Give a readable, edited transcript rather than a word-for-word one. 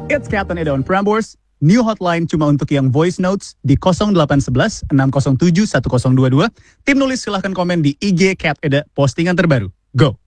It's Captain Eda on Prambors. New hotline cuma untuk yang voice notes di 0811 607 1022. Tim nulis silahkan komen di IG Cap Eda postingan terbaru. Go!